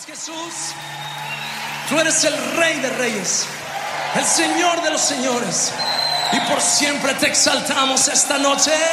Jesús, tú eres el Rey de Reyes, el Señor de los señores, y por siempre te exaltamos esta noche.